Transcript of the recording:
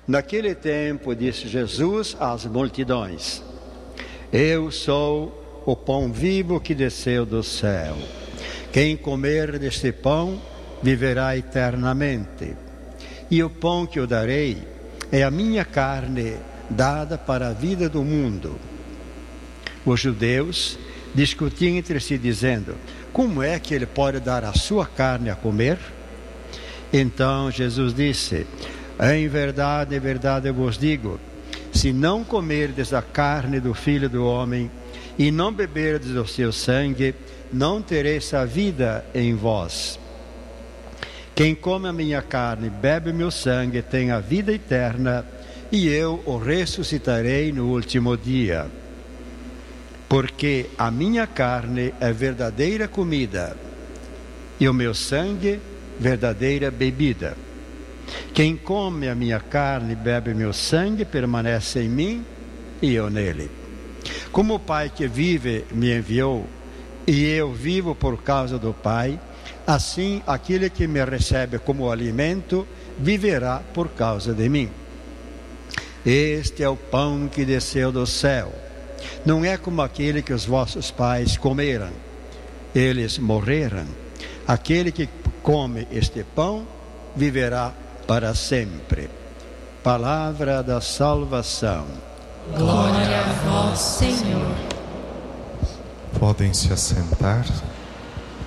Naquele tempo disse Jesus às multidões: Eu sou o pão vivo que desceu do céu. Quem comer deste pão viverá eternamente. E o pão que eu darei é a minha carne, dada para a vida do mundo. Os judeus discutiam entre si, dizendo: Como é que ele pode dar a sua carne a comer? Então Jesus disse: em verdade, eu vos digo, se não comerdes a carne do Filho do Homem e não beberdes o seu sangue, não tereis a vida em vós. Quem come a minha carne e bebe o meu sangue tem a vida eterna, e eu o ressuscitarei no último dia. Porque a minha carne é verdadeira comida, e o meu sangue verdadeira bebida. Quem come a minha carne e bebe meu sangue permanece em mim e eu nele. Como o Pai que vive me enviou, e eu vivo por causa do Pai, assim aquele que me recebe como alimento viverá por causa de mim. Este é o pão que desceu do céu. Não é como aquele que os vossos pais comeram. Eles morreram. Aquele que come este pão viverá para sempre. Palavra da salvação. Glória a vós, Senhor. Podem se assentar.